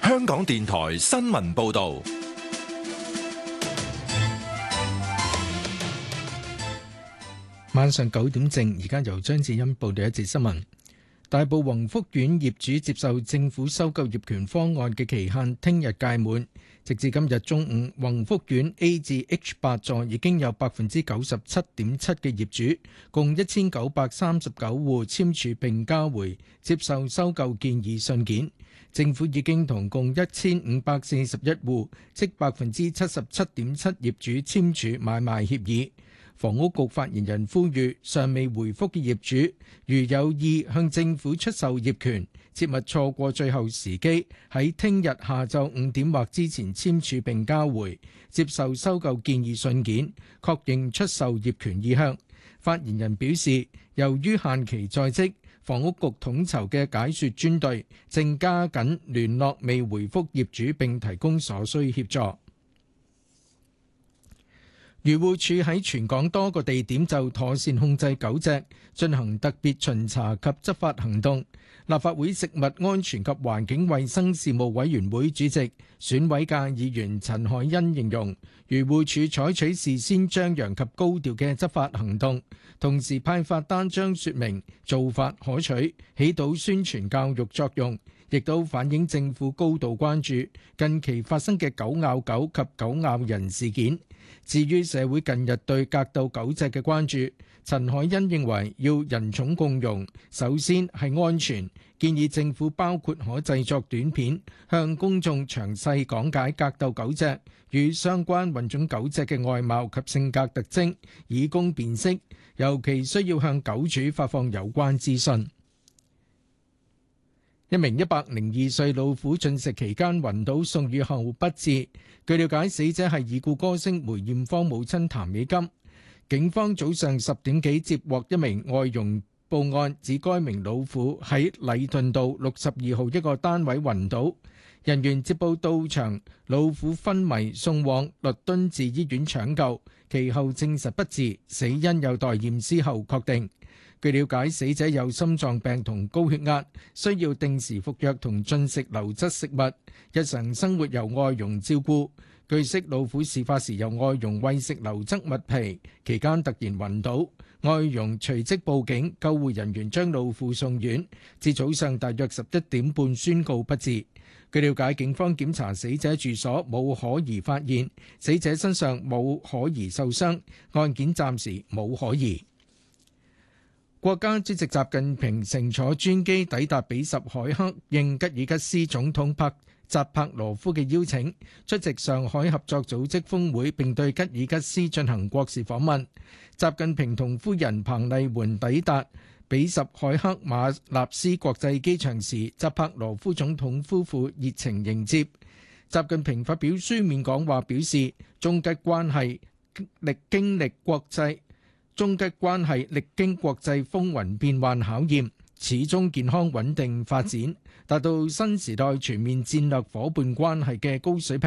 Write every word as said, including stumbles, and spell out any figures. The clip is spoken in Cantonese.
香港電台新聞報道。 晚上九點正，而家由張智欣報道一節新聞。大埔宏福苑業主接受政府收購業權方案嘅期限聽日屆滿，直至今日中午，宏福苑 A 至 H 八座已經有百分之九十七點七嘅業主，共一千九百三十九戶簽署並交回接受收購建議信件。政府已經同共一千五百四十一戶，即百分之七十七點七業主簽署買賣協議。房屋局發言人呼籲尚未回覆嘅業主，如有意向政府出售業權，切勿錯過最後時機，喺聽日下晝五點或之前簽署並交回接受收購建議信件，確認出售業權意向。發言人表示，由於限期在即，房屋局統籌嘅解說專隊正加緊聯絡未回覆業主並提供所需協助。漁護署喺全港多個地點就妥善控制狗隻進行特別巡查及執法行動。立法會食物安全及環境衛生事務委員會主席、選委界議員陳凱欣形容，漁護署採取事先張揚及高調嘅執法行動，同時派發單張說明做法可取，起到宣傳教育作用，亦都反映政府高度關注近期發生嘅狗咬狗及狗咬人事件。至於社會近日對格鬥狗隻嘅關注，陳凱欣認為要人寵共融，首先係安全，建議政府包括可製作短片，向公眾詳細講解格鬥狗隻與相關混種狗隻嘅外貌及性格特徵，以供辨識，尤其需要向狗主發放有關資訊。一名一百零二歲老婦進食期間暈倒送院後不治。據了解，死者係已故歌星梅艷芳母親譚美金。警方早上十點幾接獲一名外傭報案，指該名老婦喺禮頓道六十二號一個單位暈倒。人員接報到場，老婦昏迷送往律敦治醫院搶救，其後證實不治，死因有待驗屍後確定。據了解，死者有心臟病同高血壓，需要定時服藥同進食流質食物，日常生活由外傭照顧。據悉，老婦事發時由外傭餵食流質麥皮，期間突然暈倒，外傭隨即報警，救護人員將老婦送院，至早上大約十一點半宣告不治。據了解，警方檢查死者住所冇可疑發現，死者身上冇可疑受傷，案件暫時冇可疑。國家主席習近平乘坐專機抵達比什凱克，應吉爾吉斯總統帕扎帕羅夫嘅邀請，出席上海合作組織峰會，並對吉爾吉斯進行國事訪問。習近平同夫人彭麗媛抵達比什凱克馬納斯國際機場時，扎帕羅夫總統夫婦熱情迎接。習近平發表書面講話，表示中吉關係歷經歷國際。中吉關係歷經國際風雲變幻考驗，始終健康穩定發展，達到新時代全面戰略夥伴關係嘅高水平。